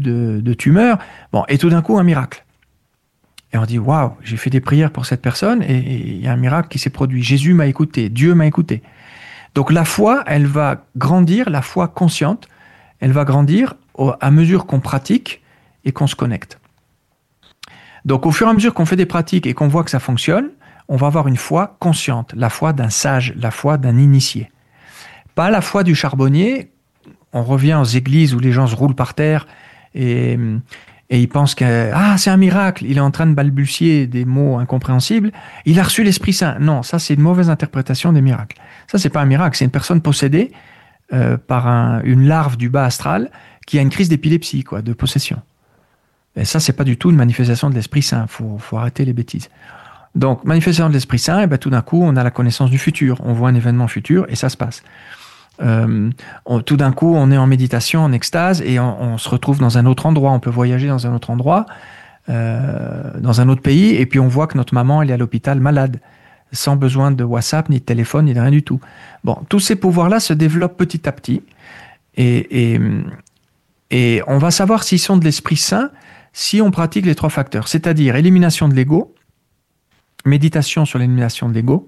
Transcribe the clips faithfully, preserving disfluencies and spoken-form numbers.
de, de tumeur. Bon, et tout d'un coup, un miracle. Et on dit, waouh, j'ai fait des prières pour cette personne et il y a un miracle qui s'est produit. Jésus m'a écouté, Dieu m'a écouté. Donc la foi, elle va grandir, la foi consciente, elle va grandir au, à mesure qu'on pratique et qu'on se connecte. Donc au fur et à mesure qu'on fait des pratiques et qu'on voit que ça fonctionne, on va avoir une foi consciente, la foi d'un sage, la foi d'un initié. Pas la foi du charbonnier. On revient aux églises où les gens se roulent par terre et, et ils pensent que ah, c'est un miracle, il est en train de balbutier des mots incompréhensibles, il a reçu l'Esprit Saint. Non, ça c'est une mauvaise interprétation des miracles. Ça c'est pas un miracle, c'est une personne possédée euh, par un, une larve du bas astral qui a une crise d'épilepsie, quoi, de possession. Et ça c'est pas du tout une manifestation de l'Esprit Saint, faut, faut arrêter les bêtises. Donc, manifestation de l'Esprit Saint, et ben, tout d'un coup, on a la connaissance du futur. On voit un événement futur et ça se passe. Euh, on, tout d'un coup, on est en méditation, en extase, et on, on se retrouve dans un autre endroit. On peut voyager dans un autre endroit, euh, dans un autre pays, et puis on voit que notre maman, elle est à l'hôpital malade, sans besoin de WhatsApp, ni de téléphone, ni de rien du tout. Bon, tous ces pouvoirs-là se développent petit à petit, et, et, et on va savoir s'ils sont de l'Esprit Saint si on pratique les trois facteurs, c'est-à-dire élimination de l'ego, méditation sur l'élimination de l'ego,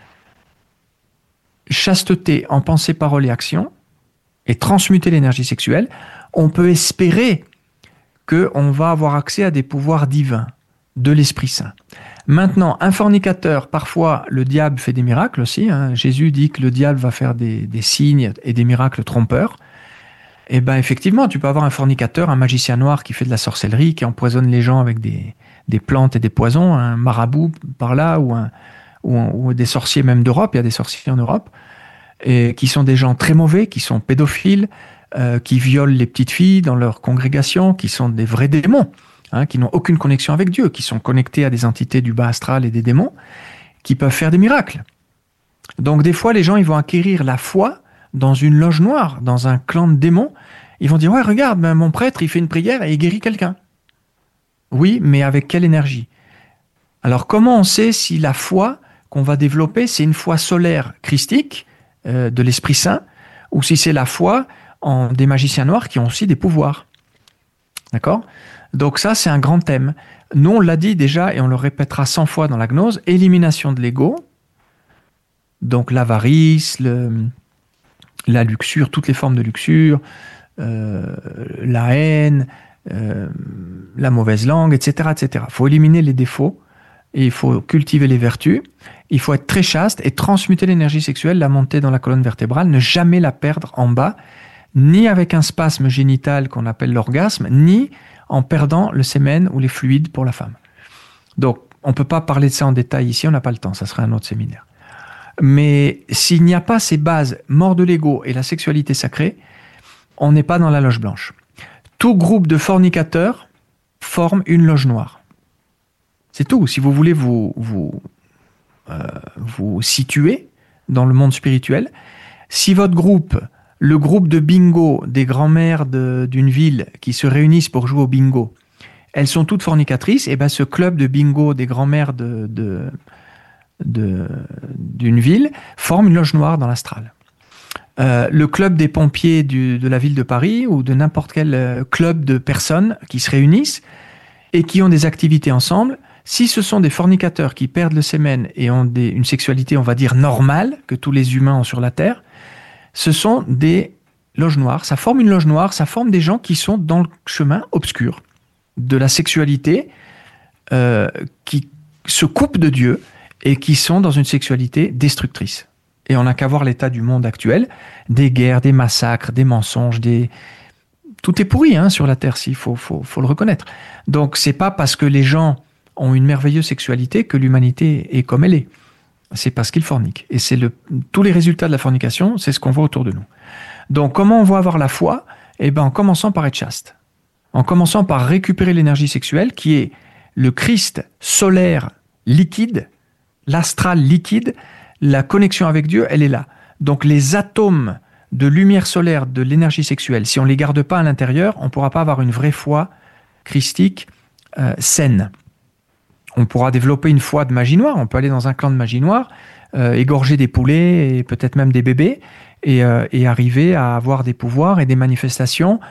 chasteté en pensée, parole et action, et transmuter l'énergie sexuelle, on peut espérer qu'on va avoir accès à des pouvoirs divins de l'Esprit Saint. Maintenant, un fornicateur, parfois le diable fait des miracles aussi. Hein. Jésus dit que le diable va faire des, des signes et des miracles trompeurs. Et bien effectivement, tu peux avoir un fornicateur, un magicien noir qui fait de la sorcellerie, qui empoisonne les gens avec des... des plantes et des poisons, un marabout par là, ou, un, ou, un, ou des sorciers même d'Europe, il y a des sorciers en Europe, et qui sont des gens très mauvais, qui sont pédophiles, euh, qui violent les petites filles dans leur congrégation, qui sont des vrais démons, hein, qui n'ont aucune connexion avec Dieu, qui sont connectés à des entités du bas astral et des démons, qui peuvent faire des miracles. Donc des fois, les gens ils vont acquérir la foi dans une loge noire, dans un clan de démons. Ils vont dire, ouais, regarde, ben, mon prêtre, il fait une prière et il guérit quelqu'un. Oui, mais avec quelle énergie? Alors, comment on sait si la foi qu'on va développer, c'est une foi solaire christique euh, de l'Esprit Saint, ou si c'est la foi en des magiciens noirs qui ont aussi des pouvoirs? D'accord? Donc ça, c'est un grand thème. Nous, on l'a dit déjà, et on le répétera cent fois dans la gnose, élimination de l'ego, donc l'avarice, le, la luxure, toutes les formes de luxure, euh, la haine, Euh, la mauvaise langue, et cetera, et cetera. Il faut éliminer les défauts et il faut cultiver les vertus. Il faut être très chaste et transmuter l'énergie sexuelle, la monter dans la colonne vertébrale, ne jamais la perdre en bas, ni avec un spasme génital qu'on appelle l'orgasme, ni en perdant le sémen ou les fluides pour la femme. Donc, on ne peut pas parler de ça en détail ici, on n'a pas le temps, ça serait un autre séminaire. Mais s'il n'y a pas ces bases, mort de l'ego et la sexualité sacrée, on n'est pas dans la loge blanche. Tout groupe de fornicateurs forme une loge noire. C'est tout. Si vous voulez vous, vous, euh, vous situer dans le monde spirituel, si votre groupe, le groupe de bingo des grands-mères de, d'une ville qui se réunissent pour jouer au bingo, elles sont toutes fornicatrices, et ben ce club de bingo des grands-mères de, de, de, d'une ville forme une loge noire dans l'astral. Euh, le club des pompiers du, de la ville de Paris ou de n'importe quel euh, club de personnes qui se réunissent et qui ont des activités ensemble, si ce sont des fornicateurs qui perdent le sémen et ont des, une sexualité, on va dire, normale, que tous les humains ont sur la Terre, ce sont des loges noires. Ça forme une loge noire, ça forme des gens qui sont dans le chemin obscur de la sexualité, euh, qui se coupent de Dieu et qui sont dans une sexualité destructrice. Et on n'a qu'à voir l'état du monde actuel, des guerres, des massacres, des mensonges, des... tout est pourri hein, sur la Terre, il faut, faut, faut le reconnaître. Donc c'est pas parce que les gens ont une merveilleuse sexualité que l'humanité est comme elle est. C'est parce qu'ils forniquent. Et c'est le... tous les résultats de la fornication, c'est ce qu'on voit autour de nous. Donc comment on va avoir la foi? Eh ben, en commençant par être chaste. En commençant par récupérer l'énergie sexuelle qui est le Christ solaire liquide, l'astral liquide. La connexion avec Dieu, elle est là. Donc les atomes de lumière solaire de l'énergie sexuelle, si on ne les garde pas à l'intérieur, on ne pourra pas avoir une vraie foi christique euh, saine. On pourra développer une foi de magie noire, on peut aller dans un clan de magie noire, euh, égorger des poulets et peut-être même des bébés, et, euh, et arriver à avoir des pouvoirs et des manifestations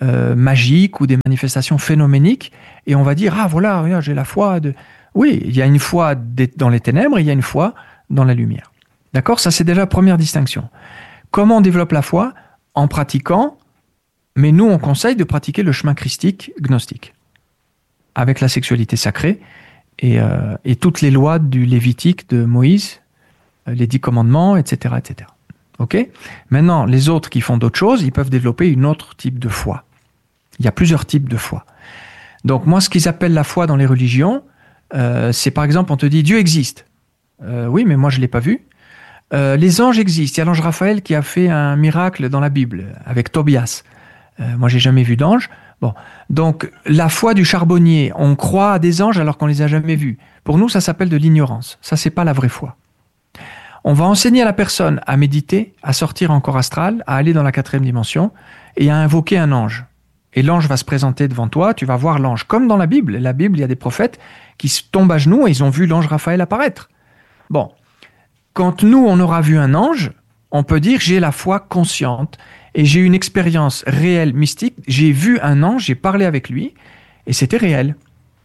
euh, magiques ou des manifestations phénoméniques, et on va dire, ah voilà, regarde, j'ai la foi de... Oui, il y a une foi dans les ténèbres, et il y a une foi dans la lumière. D'accord? Ça, c'est déjà la première distinction. Comment on développe la foi? En pratiquant, mais nous, on conseille de pratiquer le chemin christique gnostique, avec la sexualité sacrée, et, euh, et toutes les lois du Lévitique de Moïse, les dix commandements, et cetera, et cetera. Ok? Maintenant, les autres qui font d'autres choses, ils peuvent développer une autre type de foi. Il y a plusieurs types de foi. Donc moi, ce qu'ils appellent la foi dans les religions, euh, c'est par exemple, on te dit Dieu existe. Euh, oui, mais moi je l'ai pas vu. Euh, les anges existent. Il y a l'ange Raphaël qui a fait un miracle dans la Bible avec Tobias. Euh, moi, j'ai jamais vu d'ange. Bon, donc la foi du charbonnier, on croit à des anges alors qu'on les a jamais vus. Pour nous, ça s'appelle de l'ignorance. Ça, c'est pas la vraie foi. On va enseigner à la personne à méditer, à sortir en corps astral, à aller dans la quatrième dimension et à invoquer un ange. Et l'ange va se présenter devant toi, tu vas voir l'ange. Comme dans la Bible. La Bible, il y a des prophètes qui se tombent à genoux et ils ont vu l'ange Raphaël apparaître. Bon, quand nous, on aura vu un ange, on peut dire j'ai la foi consciente et j'ai une expérience réelle, mystique. J'ai vu un ange, j'ai parlé avec lui et c'était réel.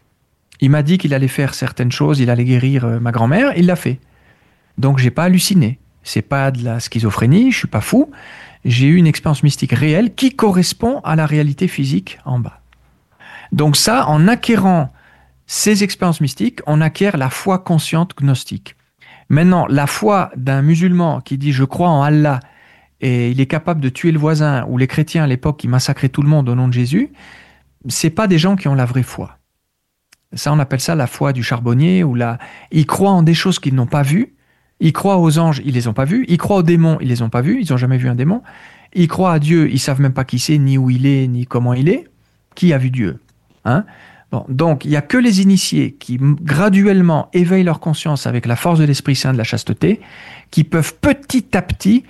Il m'a dit qu'il allait faire certaines choses, il allait guérir ma grand-mère, il l'a fait. Donc, j'ai pas halluciné. C'est pas de la schizophrénie, je suis pas fou. J'ai eu une expérience mystique réelle qui correspond à la réalité physique en bas. Donc ça, en acquérant ces expériences mystiques, on acquiert la foi consciente gnostique. Maintenant, la foi d'un musulman qui dit « je crois en Allah » et il est capable de tuer le voisin, ou les chrétiens à l'époque qui massacraient tout le monde au nom de Jésus, c'est pas des gens qui ont la vraie foi. Ça, on appelle ça la foi du charbonnier, ou la... Ils croient en des choses qu'ils n'ont pas vues. Ils croient aux anges, ils les ont pas vus. Ils croient aux démons, ils les ont pas vus. Ils ont jamais vu un démon. Ils croient à Dieu, ils savent même pas qui c'est, ni où il est, ni comment il est. Qui a vu Dieu? Hein? Bon, donc, il y a que les initiés qui graduellement éveillent leur conscience avec la force de l'Esprit Saint de la chasteté, qui peuvent petit à petit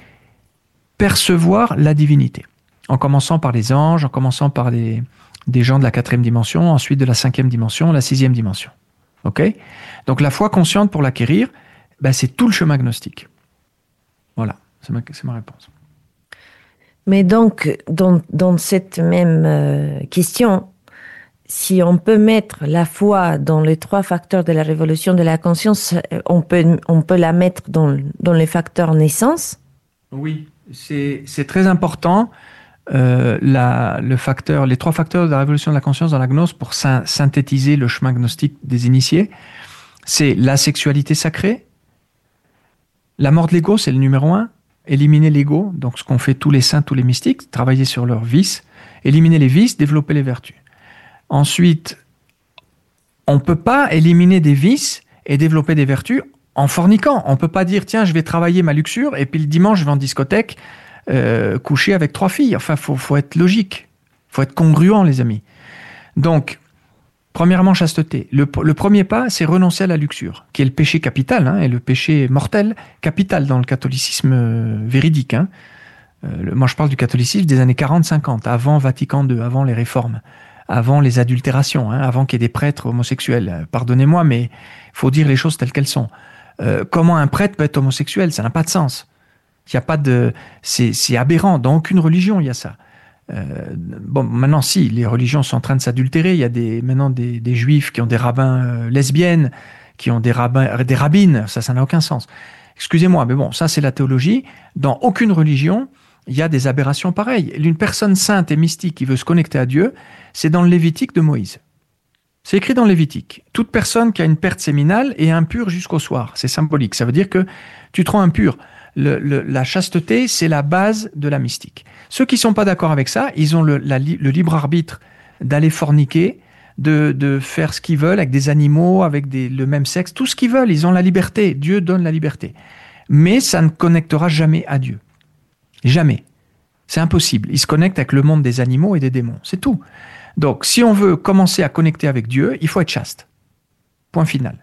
percevoir la divinité. En commençant par les anges, en commençant par les, des gens de la quatrième dimension, ensuite de la cinquième dimension, la sixième dimension. Ok? Donc, la foi consciente pour l'acquérir, ben, c'est tout le chemin gnostique. Voilà, c'est ma, c'est ma réponse. Mais donc, dans, dans cette même euh, question, si on peut mettre la foi dans les trois facteurs de la révolution de la conscience, on peut, on peut la mettre dans, dans les facteurs naissance? Oui, c'est, c'est très important, euh, la, le facteur, les trois facteurs de la révolution de la conscience dans la gnose pour sy- synthétiser le chemin gnostique des initiés. C'est la sexualité sacrée. La mort de l'ego, c'est le numéro un. Éliminer l'ego, donc ce qu'ont fait tous les saints, tous les mystiques, travailler sur leurs vices. Éliminer les vices, développer les vertus. Ensuite, on ne peut pas éliminer des vices et développer des vertus en forniquant. On ne peut pas dire, tiens, je vais travailler ma luxure et puis le dimanche, je vais en discothèque euh, coucher avec trois filles. Enfin, il faut, faut être logique. Il faut être congruent, les amis. Donc, premièrement, chasteté. Le, le premier pas, c'est renoncer à la luxure, qui est le péché capital, hein, et le péché mortel capital dans le catholicisme euh, véridique. Hein. Euh, le, moi, je parle du catholicisme des années quarante cinquante, avant Vatican deux, avant les réformes, avant les adultérations, hein, avant qu'il y ait des prêtres homosexuels. Pardonnez-moi, mais il faut dire les choses telles qu'elles sont. Euh, comment un prêtre peut être homosexuel? Ça n'a pas de sens. Il y a pas de, c'est, c'est aberrant. Dans aucune religion, il y a ça. Euh, bon, maintenant, si, les religions sont en train de s'adultérer. Il y a des, maintenant des, des juifs qui ont des rabbins euh, lesbiennes, qui ont des, rabbins, des rabbines. Ça, ça n'a aucun sens. Excusez-moi, mais bon, ça, c'est la théologie. Dans aucune religion, il y a des aberrations pareilles. Une personne sainte et mystique qui veut se connecter à Dieu, c'est dans le Lévitique de Moïse. C'est écrit dans le Lévitique. Toute personne qui a une perte séminale est impure jusqu'au soir. C'est symbolique. Ça veut dire que tu te rends impur. Le, le, la chasteté, c'est la base de la mystique. Ceux qui ne sont pas d'accord avec ça, ils ont le, la, le libre arbitre d'aller forniquer, de, de faire ce qu'ils veulent avec des animaux, avec des, le même sexe, tout ce qu'ils veulent. Ils ont la liberté. Dieu donne la liberté. Mais ça ne connectera jamais à Dieu. Jamais. C'est impossible. Ils se connectent avec le monde des animaux et des démons. C'est tout. Donc, si on veut commencer à connecter avec Dieu, il faut être chaste. Point final.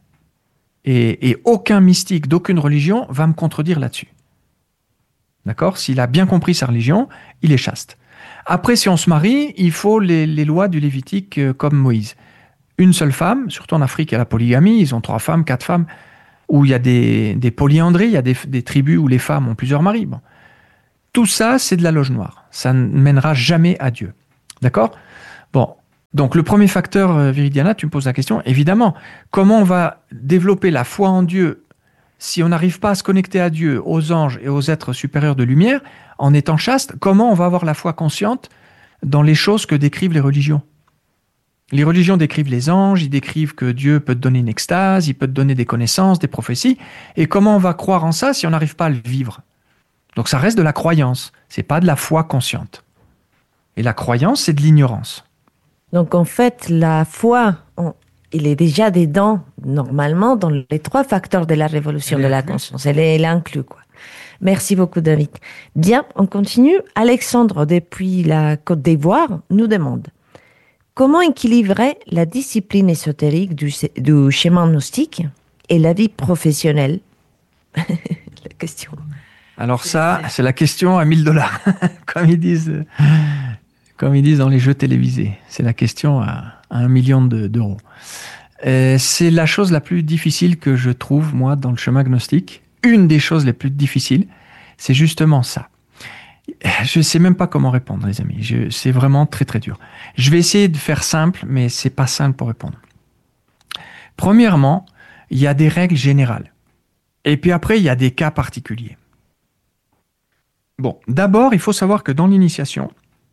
Et, et aucun mystique d'aucune religion va me contredire là-dessus. D'accord? S'il a bien compris sa religion, il est chaste. Après, si on se marie, il faut les, les lois du Lévitique euh, comme Moïse. Une seule femme, surtout en Afrique, il y a la polygamie, ils ont trois femmes, quatre femmes, où il y a des, des polyandries, il y a des, des tribus où les femmes ont plusieurs maris. Bon. Tout ça, c'est de la loge noire. Ça ne mènera jamais à Dieu. D'accord ? Bon. Donc, le premier facteur, euh, Viridiana, tu me poses la question, évidemment, comment on va développer la foi en Dieu si on n'arrive pas à se connecter à Dieu, aux anges et aux êtres supérieurs de lumière, en étant chaste? Comment on va avoir la foi consciente dans les choses que décrivent les religions? Les religions décrivent les anges, ils décrivent que Dieu peut te donner une extase, il peut te donner des connaissances, des prophéties. Et comment on va croire en ça si on n'arrive pas à le vivre? Donc ça reste de la croyance, c'est pas de la foi consciente. Et la croyance, c'est de l'ignorance. Donc en fait, la foi, on, il est déjà dedans, normalement, dans les trois facteurs de la révolution Elle de la inclus. conscience. Elle est, elle est inclue, quoi. Merci beaucoup, David. Bien, on continue. Alexandre, depuis la Côte d'Ivoire, nous demande comment équilibrer la discipline ésotérique du, du schéma gnostique et la vie professionnelle? La question. Alors ça, c'est la question à mille dollars, comme ils disent, comme ils disent dans les jeux télévisés. C'est la question à, à un million de, d'euros. Euh, c'est la chose la plus difficile que je trouve, moi, dans le chemin gnostique. Une des choses les plus difficiles, c'est justement ça. Je ne sais même pas comment répondre, les amis. Je, c'est vraiment très, très dur. Je vais essayer de faire simple, mais c'est pas simple pour répondre. Premièrement, il y a des règles générales. Et puis après, il y a des cas particuliers. Bon, d'abord, il faut savoir que dans l'initiation,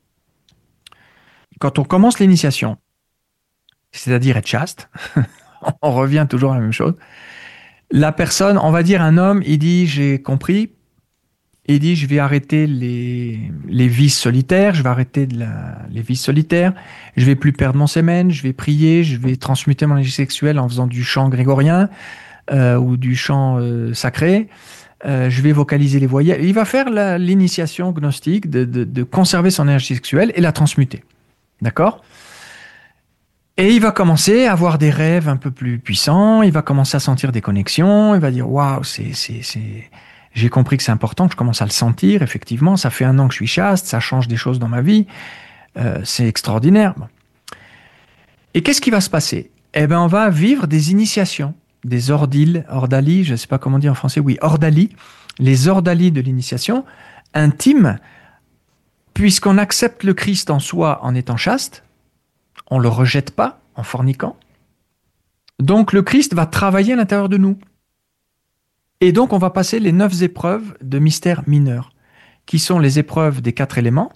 quand on commence l'initiation, c'est-à-dire être chaste, on revient toujours à la même chose, la personne, on va dire un homme, il dit « j'ai compris », il dit « je vais arrêter les, les vices solitaires, je vais arrêter de la, les vices solitaires, je vais plus perdre mon sémen, je vais prier, je vais transmuter mon énergie sexuelle en faisant du chant grégorien euh, ou du chant euh, sacré ». Euh, je vais vocaliser les voyelles. Il va faire la, l'initiation gnostique de, de, de conserver son énergie sexuelle et la transmuter. D'accord ? Et il va commencer à avoir des rêves un peu plus puissants. Il va commencer à sentir des connexions. Il va dire « Waouh, c'est, c'est, c'est... j'ai compris que c'est important, que je commence à le sentir. Effectivement, ça fait un an que je suis chaste. Ça change des choses dans ma vie. Euh, c'est extraordinaire. » Bon. Et qu'est-ce qui va se passer ? Eh bien, on va vivre des initiations. Des ordiles, ordalis, je ne sais pas comment dire en français, oui, ordalis, les ordalis de l'initiation, intimes, puisqu'on accepte le Christ en soi en étant chaste, on ne le rejette pas en forniquant. Donc le Christ va travailler à l'intérieur de nous. Et donc on va passer les neuf épreuves de mystère mineur, qui sont les épreuves des quatre éléments,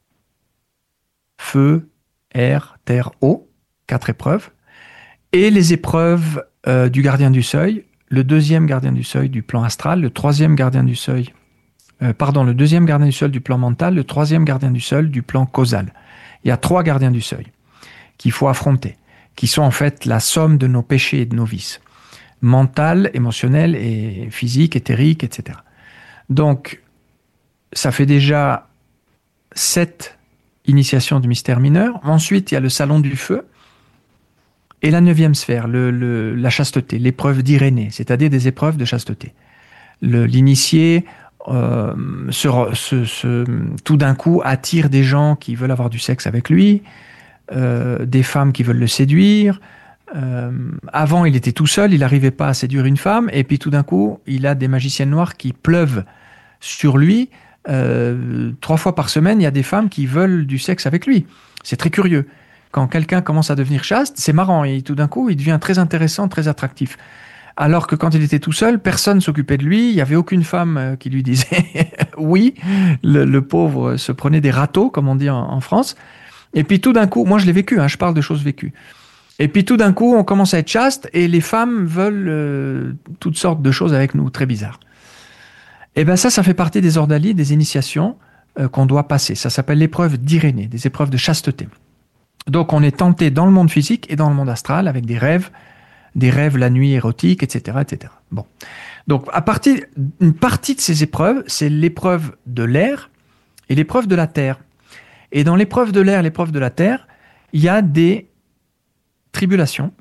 feu, air, terre, eau, quatre épreuves, et les épreuves euh, du gardien du seuil, le deuxième gardien du seuil du plan astral, le troisième gardien du seuil, euh, pardon, le deuxième gardien du seuil du plan mental, le troisième gardien du seuil du plan causal. Il y a trois gardiens du seuil qu'il faut affronter, qui sont en fait la somme de nos péchés et de nos vices, mental, émotionnel et physique, éthérique, et cetera. Donc, ça fait déjà sept initiations du mystère mineur. Ensuite, il y a le salon du feu, et la neuvième sphère, le, le, la chasteté, l'épreuve d'Irénée, c'est-à-dire des épreuves de chasteté. Le, l'initié, euh, se, se, se, tout d'un coup, attire des gens qui veulent avoir du sexe avec lui, euh, des femmes qui veulent le séduire. Euh, avant, il était tout seul, il n'arrivait pas à séduire une femme, et puis tout d'un coup, il a des magiciennes noires qui pleuvent sur lui. Euh, trois fois par semaine, il y a des femmes qui veulent du sexe avec lui. C'est très curieux. Quand quelqu'un commence à devenir chaste, c'est marrant, et tout d'un coup, il devient très intéressant, très attractif. Alors que quand il était tout seul, personne ne s'occupait de lui, il n'y avait aucune femme qui lui disait oui. Le, le pauvre se prenait des râteaux, comme on dit en, en France. Et puis tout d'un coup, moi je l'ai vécu, hein, je parle de choses vécues. Et puis tout d'un coup, on commence à être chaste, et les femmes veulent euh, toutes sortes de choses avec nous, très bizarres. Et bien ça, ça fait partie des ordalis, des initiations euh, qu'on doit passer. Ça s'appelle l'épreuve d'Irénée, des épreuves de chasteté. Donc on est tenté dans le monde physique et dans le monde astral avec des rêves, des rêves la nuit érotiques, et cetera, et cetera. Bon. Donc à partir, une partie de ces épreuves, c'est l'épreuve de l'air et l'épreuve de la terre. Et dans l'épreuve de l'air, l'épreuve de la terre, il y a des tribulations,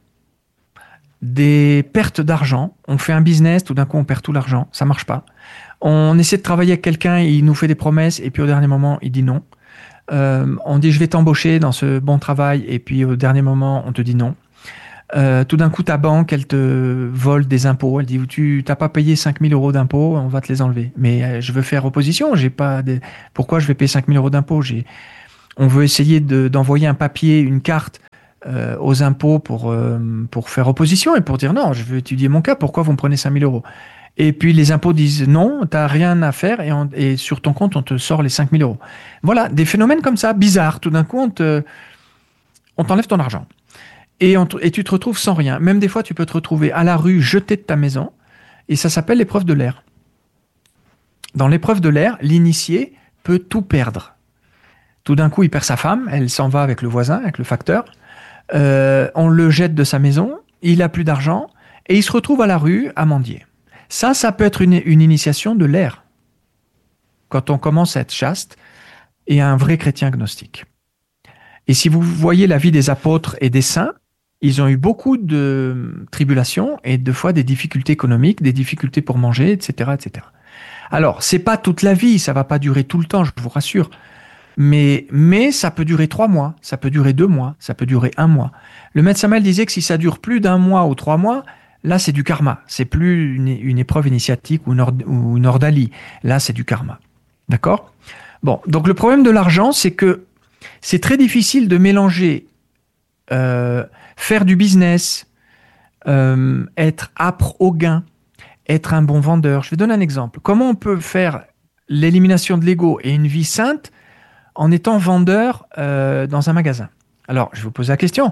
des pertes d'argent. On fait un business, tout d'un coup on perd tout l'argent, ça marche pas. On essaie de travailler avec quelqu'un, il nous fait des promesses et puis au dernier moment il dit non. Euh, on dit je vais t'embaucher dans ce bon travail et puis au dernier moment on te dit non. Euh, tout d'un coup ta banque elle te vole des impôts, elle dit tu t'as pas payé cinq mille euros d'impôts, on va te les enlever. Mais euh, je veux faire opposition, j'ai pas des... pourquoi je vais payer cinq mille euros d'impôts, j'ai... on veut essayer de, d'envoyer un papier, une carte euh, aux impôts pour, euh, pour faire opposition et pour dire non, je veux étudier mon cas, pourquoi vous me prenez cinq mille euros? Et puis les impôts disent non, tu n'as rien à faire et, on, et sur ton compte, on te sort les cinq mille euros. Voilà, des phénomènes comme ça, bizarres. Tout d'un coup, on, te, on t'enlève ton argent. Et, on, et tu te retrouves sans rien. Même des fois, tu peux te retrouver à la rue, jeté de ta maison. Et ça s'appelle l'épreuve de l'air. Dans l'épreuve de l'air, l'initié peut tout perdre. Tout d'un coup, il perd sa femme, elle s'en va avec le voisin, avec le facteur. Euh, on le jette de sa maison, il n'a plus d'argent, et il se retrouve à la rue à mendier. Ça, ça peut être une, une initiation de l'air. Quand on commence à être chaste et un vrai chrétien gnostique. Et si vous voyez la vie des apôtres et des saints, ils ont eu beaucoup de tribulations et de fois des difficultés économiques, des difficultés pour manger, et cetera, et cetera. Alors, c'est pas toute la vie, ça va pas durer tout le temps, je vous rassure. Mais, mais ça peut durer trois mois, ça peut durer deux mois, ça peut durer un mois. Le maître Samael disait que si ça dure plus d'un mois ou trois mois, là c'est du karma. C'est plus une, une épreuve initiatique ou une, or, ou une ordalie. Là c'est du karma. D'accord ? Bon, donc le problème de l'argent, c'est que c'est très difficile de mélanger euh, faire du business, euh, être âpre au gain, être un bon vendeur. Je vais donner un exemple. Comment on peut faire l'élimination de l'ego et une vie sainte en étant vendeur euh, dans un magasin? Alors, je vais vous poser la question.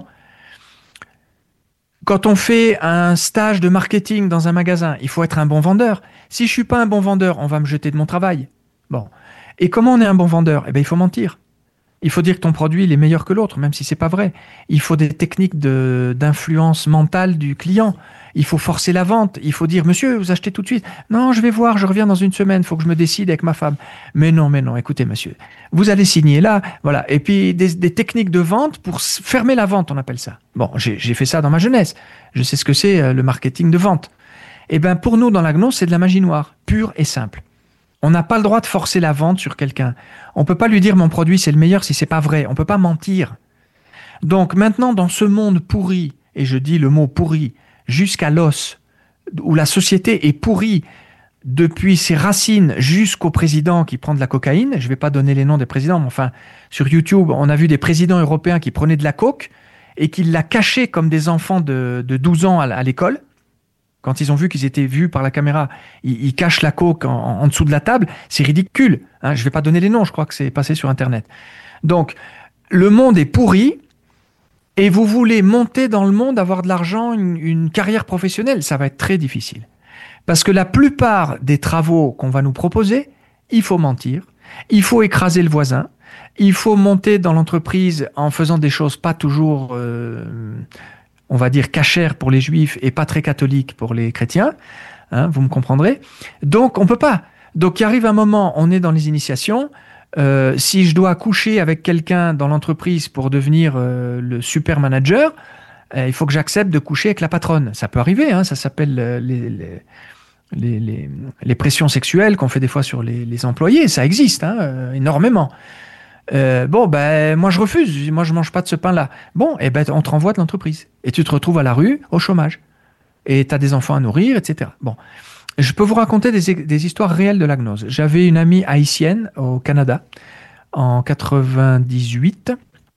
Quand on fait un stage de marketing dans un magasin, il faut être un bon vendeur. Si je ne suis pas un bon vendeur, on va me jeter de mon travail. Bon. Et comment on est un bon vendeur? Eh bien, il faut mentir. Il faut dire que ton produit il est meilleur que l'autre, même si ce n'est pas vrai. Il faut des techniques de, d'influence mentale du client. Il faut forcer la vente. Il faut dire, monsieur, vous achetez tout de suite. Non, je vais voir, je reviens dans une semaine. Il faut que je me décide avec ma femme. Mais non, mais non, écoutez, monsieur, vous allez signer là. Voilà. Et puis, des, des techniques de vente pour fermer la vente, on appelle ça. Bon, j'ai, j'ai fait ça dans ma jeunesse. Je sais ce que c'est euh, le marketing de vente. Eh bien, pour nous, dans la gnose, c'est de la magie noire, pure et simple. On n'a pas le droit de forcer la vente sur quelqu'un. On ne peut pas lui dire mon produit c'est le meilleur si c'est pas vrai. On ne peut pas mentir. Donc maintenant, dans ce monde pourri, et je dis le mot pourri, jusqu'à l'os, où la société est pourrie depuis ses racines jusqu'au président qui prend de la cocaïne, je ne vais pas donner les noms des présidents, mais enfin, sur YouTube, on a vu des présidents européens qui prenaient de la coke et qui la cachaient comme des enfants de, de douze ans à, à l'école. Quand ils ont vu qu'ils étaient vus par la caméra, ils, ils cachent la coke en, en dessous de la table. C'est ridicule. Hein, je ne vais pas donner les noms, je crois que c'est passé sur Internet. Donc, le monde est pourri et vous voulez monter dans le monde, avoir de l'argent, une, une carrière professionnelle. Ça va être très difficile. Parce que la plupart des travaux qu'on va nous proposer, il faut mentir, il faut écraser le voisin, il faut monter dans l'entreprise en faisant des choses pas toujours... Euh, on va dire cachère pour les juifs et pas très catholique pour les chrétiens, hein, vous me comprendrez. Donc on peut pas. Donc il arrive un moment, on est dans les initiations, euh, si je dois coucher avec quelqu'un dans l'entreprise pour devenir euh, le super manager, euh, il faut que j'accepte de coucher avec la patronne. Ça peut arriver, hein, ça s'appelle euh, les, les, les, les, les pressions sexuelles qu'on fait des fois sur les, les employés, ça existe hein, euh, énormément. Euh, bon, ben, moi je refuse, moi je mange pas de ce pain-là. Bon, et ben, on te renvoie de l'entreprise. Et tu te retrouves à la rue, au chômage. Et tu as des enfants à nourrir, et cetera. Bon. Je peux vous raconter des, des histoires réelles de la gnose. J'avais une amie haïtienne au Canada, en quatre-vingt-dix-huit.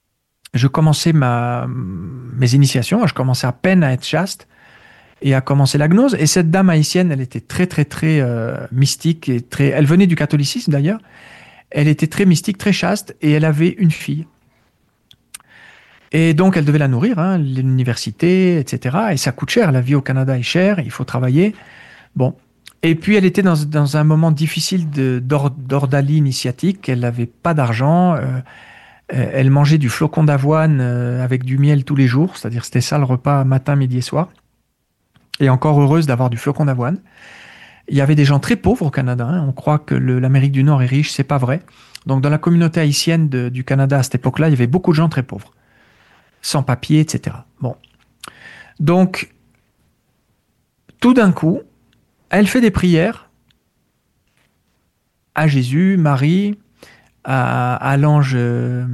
Je commençais ma, mes initiations, je commençais à peine à être chaste et à commencer la gnose. Et cette dame haïtienne, elle était très, très, très euh, mystique. Et très... Elle venait du catholicisme d'ailleurs. Elle était très mystique, très chaste, et elle avait une fille. Et donc, elle devait la nourrir, hein, l'université, et cetera. Et ça coûte cher, la vie au Canada est chère, il faut travailler. Bon. Et puis, elle était dans, dans un moment difficile de, d'or, d'ordalie initiatique, elle n'avait pas d'argent, euh, elle mangeait du flocon d'avoine euh, avec du miel tous les jours, c'est-à-dire c'était ça le repas matin, midi et soir. Et encore heureuse d'avoir du flocon d'avoine. Il y avait des gens très pauvres au Canada. Hein. On croit que le, l'Amérique du Nord est riche, c'est pas vrai. Donc, dans la communauté haïtienne de, du Canada à cette époque-là, il y avait beaucoup de gens très pauvres, sans papier, et cetera. Bon, donc, tout d'un coup, elle fait des prières à Jésus, Marie, à, à l'ange euh,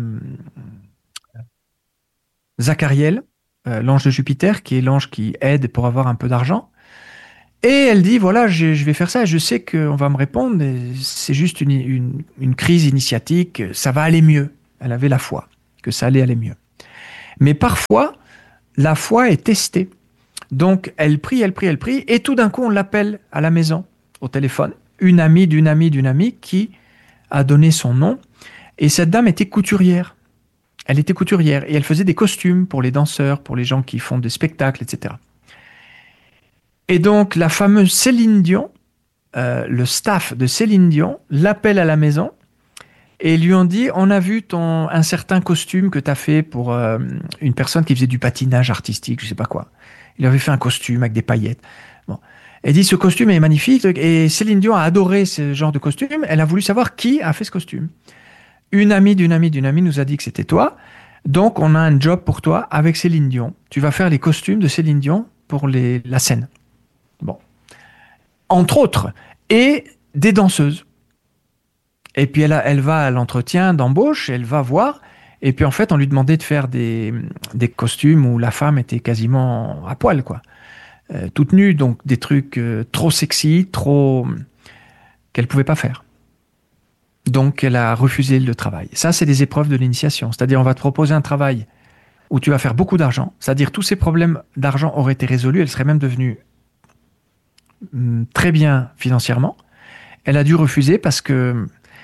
Zachariel, euh, l'ange de Jupiter, qui est l'ange qui aide pour avoir un peu d'argent. Et elle dit, voilà, je, je vais faire ça, je sais qu'on va me répondre, c'est juste une, une, une crise initiatique, ça va aller mieux. Elle avait la foi, que ça allait aller mieux. Mais parfois, la foi est testée. Donc, elle prie, elle prie, elle prie, et tout d'un coup, on l'appelle à la maison, au téléphone, une amie d'une amie d'une amie qui a donné son nom. Et cette dame était couturière. Elle était couturière et elle faisait des costumes pour les danseurs, pour les gens qui font des spectacles, et cetera. Et donc, la fameuse Céline Dion, euh, le staff de Céline Dion, l'appelle à la maison et lui ont dit, on a vu ton, un certain costume que tu as fait pour euh, une personne qui faisait du patinage artistique, je ne sais pas quoi. Il avait fait un costume avec des paillettes. Bon. Elle dit, ce costume est magnifique et Céline Dion a adoré ce genre de costume. Elle a voulu savoir qui a fait ce costume. Une amie d'une amie d'une amie nous a dit que c'était toi. Donc, on a un job pour toi avec Céline Dion. Tu vas faire les costumes de Céline Dion pour les, la scène. Bon. Entre autres. Et des danseuses. Et puis, elle, a, elle va à l'entretien d'embauche, elle va voir. Et puis, en fait, on lui demandait de faire des, des costumes où la femme était quasiment à poil, quoi. Euh, toute nue, donc des trucs euh, trop sexy, trop... qu'elle ne pouvait pas faire. Donc, elle a refusé le travail. Ça, c'est des épreuves de l'initiation. C'est-à-dire, on va te proposer un travail où tu vas faire beaucoup d'argent. C'est-à-dire, tous ces problèmes d'argent auraient été résolus. Elle serait même devenue hum, très bien financièrement. Elle a dû refuser parce que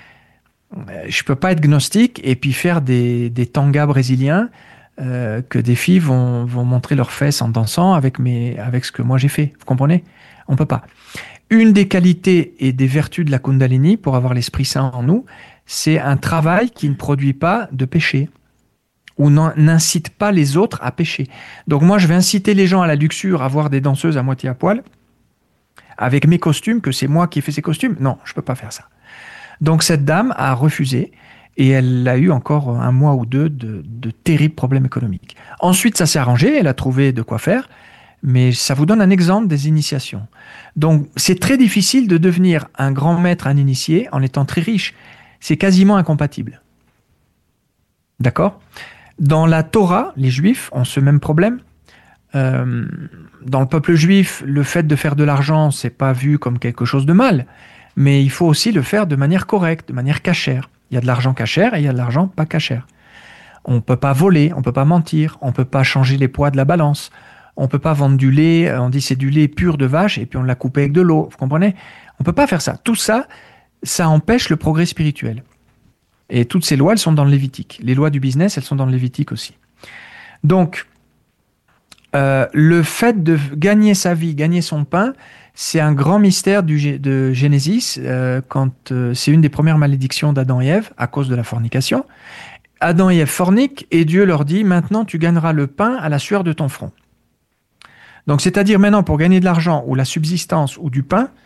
je ne peux pas être gnostique et puis faire des, des tangas brésiliens euh, que des filles vont, vont montrer leurs fesses en dansant avec, mes, avec ce que moi j'ai fait. Vous comprenez? On ne peut pas. Une des qualités et des vertus de la Kundalini pour avoir l'Esprit Saint en nous, c'est un travail qui ne produit pas de péché ou n'incite pas les autres à pécher. Donc moi, je vais inciter les gens à la luxure, à voir des danseuses à moitié à poil, avec mes costumes, que c'est moi qui ai fait ces costumes. Non, je ne peux pas faire ça. Donc cette dame a refusé et elle a eu encore un mois ou deux de, de terribles problèmes économiques. Ensuite, ça s'est arrangé, elle a trouvé de quoi faire, mais ça vous donne un exemple des initiations. Donc c'est très difficile de devenir un grand maître, un initié, en étant très riche. C'est quasiment incompatible. D'accord? Dans la Torah, les Juifs ont ce même problème. Euh, dans le peuple juif, le fait de faire de l'argent, c'est pas vu comme quelque chose de mal. Mais il faut aussi le faire de manière correcte, de manière cachère. Il y a de l'argent cachère et il y a de l'argent pas cachère. On ne peut pas voler, on ne peut pas mentir, on ne peut pas changer les poids de la balance, on ne peut pas vendre du lait, on dit c'est du lait pur de vache et puis on l'a coupé avec de l'eau, vous comprenez? On ne peut pas faire ça. Tout ça, ça empêche le progrès spirituel. Et toutes ces lois, elles sont dans le Lévitique. Les lois du business, elles sont dans le Lévitique aussi. Donc, euh, le fait de gagner sa vie, gagner son pain, c'est un grand mystère du, de Genesis, euh, quand euh, c'est une des premières malédictions d'Adam et Ève à cause de la fornication. Adam et Ève forniquent et Dieu leur dit « Maintenant, tu gagneras le pain à la sueur de ton front ». Donc, c'est-à-dire maintenant, pour gagner de l'argent ou la subsistance ou du pain,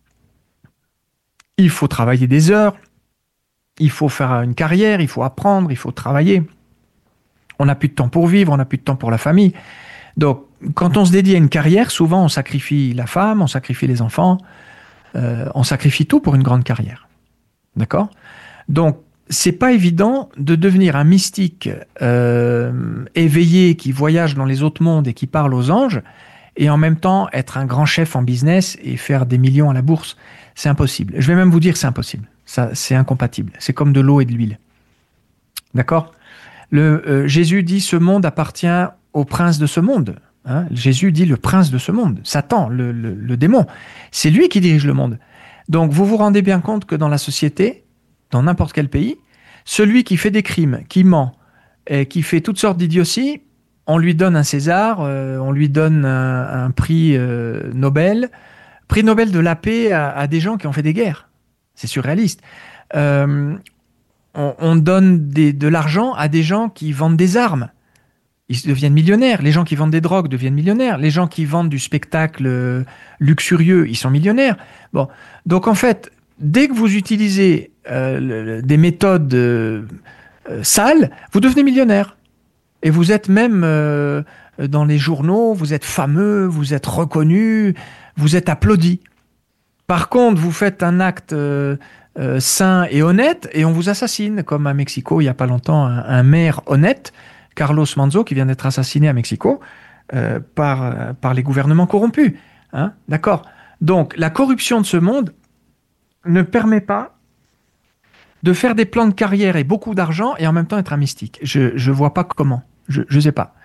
il faut travailler des heures, il faut faire une carrière, il faut apprendre, il faut travailler. On n'a plus de temps pour vivre, on n'a plus de temps pour la famille. Donc, quand on se dédie à une carrière, souvent on sacrifie la femme, on sacrifie les enfants, euh, on sacrifie tout pour une grande carrière. D'accord? Donc, c'est pas évident de devenir un mystique euh, éveillé qui voyage dans les autres mondes et qui parle aux anges, et en même temps être un grand chef en business et faire des millions à la bourse. C'est impossible. Je vais même vous dire que c'est impossible. Ça, c'est incompatible. C'est comme de l'eau et de l'huile. D'accord? Le, euh, Jésus dit « Ce monde appartient au prince de ce monde ». Hein, Jésus dit le prince de ce monde, Satan, le, le, le démon. C'est lui qui dirige le monde. Donc vous vous rendez bien compte que dans la société, dans n'importe quel pays, celui qui fait des crimes, qui ment, et qui fait toutes sortes d'idioties, on lui donne un César, euh, on lui donne un, un prix euh, Nobel, prix Nobel de la paix à, à des gens qui ont fait des guerres. C'est surréaliste. Euh, on, on donne des, de l'argent à des gens qui vendent des armes. Ils deviennent millionnaires. Les gens qui vendent des drogues deviennent millionnaires. Les gens qui vendent du spectacle luxurieux, ils sont millionnaires. Bon, donc en fait, dès que vous utilisez euh, le, des méthodes euh, sales, vous devenez millionnaire. Et vous êtes même euh, dans les journaux, vous êtes fameux, vous êtes reconnu, vous êtes applaudi. Par contre, vous faites un acte euh, euh, sain et honnête et on vous assassine, comme à Mexico il n'y a pas longtemps, un, un maire honnête, Carlos Manzo, qui vient d'être assassiné à Mexico euh, par, euh, par les gouvernements corrompus. Hein, d'accord? Donc, la corruption de ce monde ne permet pas de faire des plans de carrière et beaucoup d'argent et en même temps être un mystique. Je ne vois pas comment. Je ne sais pas.